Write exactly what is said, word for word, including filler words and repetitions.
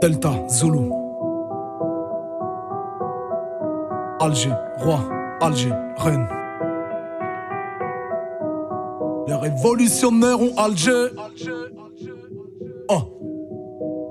Delta, Zulu. Alger, roi, Alger, reine. Les révolutionnaires ont Alger. Oh.